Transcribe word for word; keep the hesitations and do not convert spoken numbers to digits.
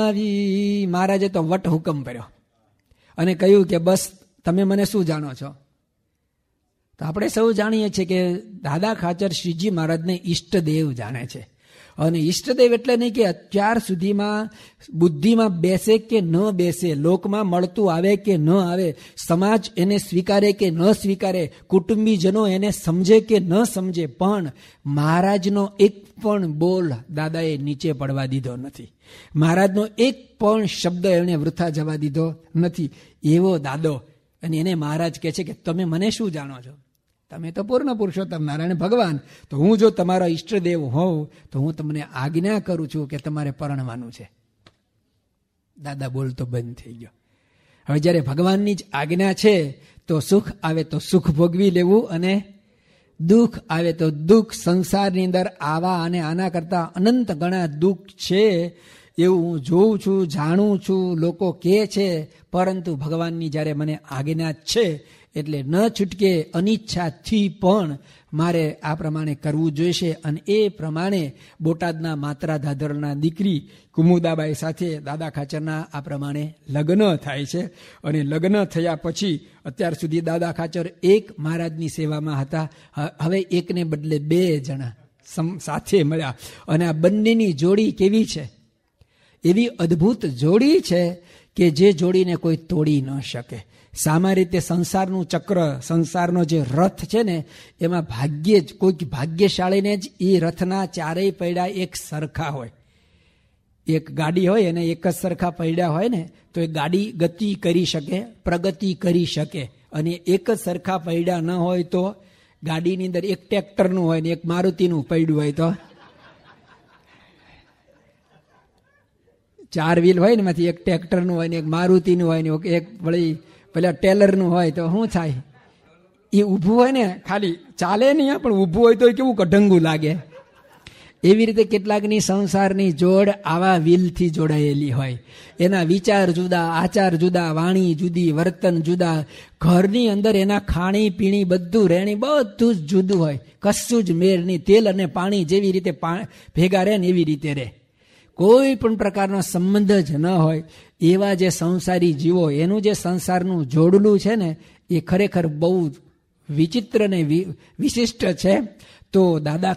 મહારાજે તો વટ હુકમ કર્યો અને કહ્યું કે બસ તમે મને શું જાણો છો? તો આપણે સૌ જાણીએ છીએ કે દાદા ખાચર શ્રીજી મહારાજને ઈષ્ટદેવ જાણે છે. અને ઈષ્ટદેવ એટલે નહીં કે અત્યાર સુધીમાં બુદ્ધિમાં બેસે કે ન બેસે, લોકમાં મળતું આવે કે ન આવે, સમાજ એને સ્વીકારે કે ન સ્વીકારે, કુટુંબીજનો એને સમજે કે ન સમજે, પણ મહારાજનો એક પણ બોલ દાદાએ નીચે પડવા દીધો નથી. મહારાજનો એક પણ શબ્દ એણે વૃથા જવા દીધો નથી. એવો દાદો. અને એને મહારાજ કહે છે કે તમે મને શું જાણો છો? તમે તો પૂર્ણ પુરુષોત્તમ નારાયણ ભગવાન. તો હું જો તમારો ઈષ્ટદેવ હોઉં તો હું તમને આજ્ઞા કરું છું કે તમારે પરણવાનું છે. દાદા બોલતો બંધ થઈ ગયો. હવે જ્યારે ભગવાનની જ આજ્ઞા છે તો સુખ આવે તો સુખ ભોગવી લેવું અને દુઃખ આવે તો દુઃખ. સંસારની અંદર આવા અને આના કરતા અનંત ગણા દુઃખ છે એવું હું જોઉં છું, જાણું છું, લોકો કહે છે. પરંતુ ભગવાનની જ્યારે મને આજ્ઞા છે એટલે ન છૂટકે અનિચ્છાથી પણ મારે આ પ્રમાણે કરવું જોઈશે. અને એ પ્રમાણે બોટાદના માત્રા ધાધરના દીકરી કુમુદાબાઈ સાથે દાદા ખાચરના આ પ્રમાણે લગ્ન થાય છે. અને લગ્ન થયા પછી અત્યાર સુધી દાદા ખાચર એક મહારાજની સેવામાં હતા. હવે એકને બદલે બે જણા સાથે મળ્યા. અને આ બંનેની જોડી કેવી છે? એવી અદ્ભુત જોડી છે કે જે જોડીને કોઈ તોડી ન શકે. સામાન્ય રીતે સંસારનું ચક્ર, સંસારનો જે રથ છે ને, એમાં ભાગ્યે જ કોઈક ભાગ્યશાળીને જ એ રથના ચારેય પૈડા એક સરખા હોય. એક ગાડી હોય અને એક જ સરખા પૈડા હોય ને તો એ ગાડી ગતિ કરી શકે, પ્રગતિ કરી શકે. અને એક જ સરખા પૈડા ન હોય તો ગાડીની અંદર એક ટ્રેક્ટરનું હોય ને એક મારુતિનું પૈડું હોય તો ચાર વ્હીલ હોય ને એમાંથી એક ટ્રેક્ટરનું હોય ને એક મારુતિનું હોય ને એક વળી પેલા ટેલરનું હોય તો શું થાય? એ ઊભું હોય ને ખાલી ચાલે નહીં, પણ ઊભું હોય તો કેવું કઢંગું લાગે. એવી રીતે કેટલાકની સંસારની જોડ આવા વ્હીલથી જોડાયેલી હોય. એના વિચાર જુદા, આચાર જુદા, વાણી જુદી, વર્તન જુદા, ઘરની અંદર એના ખાણી પીણી બધું રહેણી બધું જ જુદું હોય. કશું જ મેર નહીં. તેલ અને પાણી જેવી રીતે ભેગા રહે ને એવી રીતે રહે. કોઈ પણ પ્રકારનો સંબંધ જ ન હોય. એવા જે સંસારી જીવો, એનું જે સંસારનું જોડલું છે ને એ ખરેખર બહુ વિચિત્ર ને વિશિષ્ટ છે. તો દાદા